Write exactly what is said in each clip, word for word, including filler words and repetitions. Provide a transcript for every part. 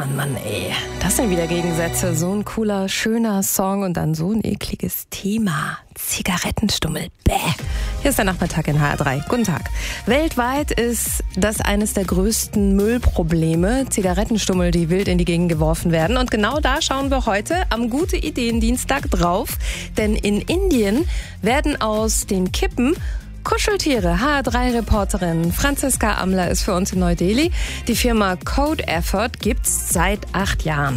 Mann, Mann, ey. Das sind wieder Gegensätze. So ein cooler, schöner Song und dann so ein ekliges Thema. Zigarettenstummel. Bäh. Hier ist der Nachmittag in H R drei. Guten Tag. Weltweit ist das eines der größten Müllprobleme. Zigarettenstummel, die wild in die Gegend geworfen werden. Und genau da schauen wir heute am Gute-Ideen-Dienstag drauf. Denn in Indien werden aus den Kippen Kuscheltiere. H R drei Reporterin Franziska Amler ist für uns in Neu-Delhi. Die Firma Code Effort gibt's seit acht Jahren.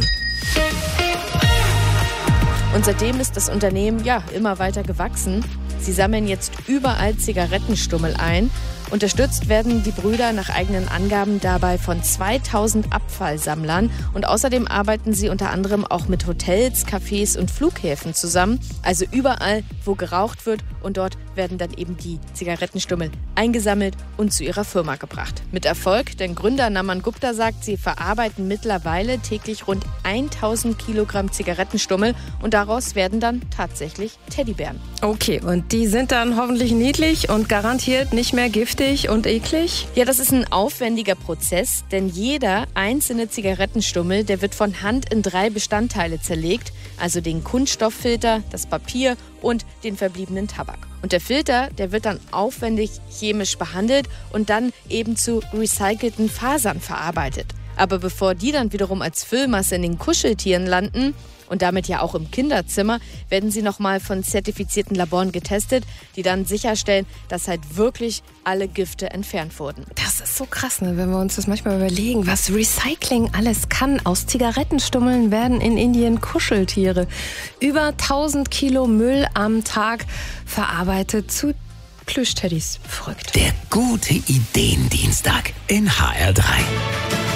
Und seitdem ist das Unternehmen ja immer weiter gewachsen. Sie sammeln jetzt überall Zigarettenstummel ein. Unterstützt werden die Brüder nach eigenen Angaben dabei von zweitausend Abfallsammlern. Und außerdem arbeiten sie unter anderem auch mit Hotels, Cafés und Flughäfen zusammen. Also überall, wo geraucht wird. Und dort werden dann eben die Zigarettenstummel eingesammelt und zu ihrer Firma gebracht. Mit Erfolg, denn Gründer Naman Gupta sagt, sie verarbeiten mittlerweile täglich rund tausend Kilogramm Zigarettenstummel. Und daraus werden dann tatsächlich Teddybären. Okay, und die sind dann hoffentlich niedlich und garantiert nicht mehr giftig und eklig? Ja, das ist ein aufwendiger Prozess, denn jeder einzelne Zigarettenstummel, der wird von Hand in drei Bestandteile zerlegt, also den Kunststofffilter, das Papier und den verbliebenen Tabak. Und der Filter, der wird dann aufwendig chemisch behandelt und dann eben zu recycelten Fasern verarbeitet. Aber bevor die dann wiederum als Füllmasse in den Kuscheltieren landen und damit ja auch im Kinderzimmer, werden sie nochmal von zertifizierten Laboren getestet, die dann sicherstellen, dass halt wirklich alle Gifte entfernt wurden. Das ist so krass, ne? Wenn wir uns das manchmal überlegen, was Recycling alles kann. Aus Zigarettenstummeln werden in Indien Kuscheltiere. Über tausend Kilo Müll am Tag verarbeitet zu Plüschteddys. Verrückt. Der Gute-Ideen-Dienstag in H R drei.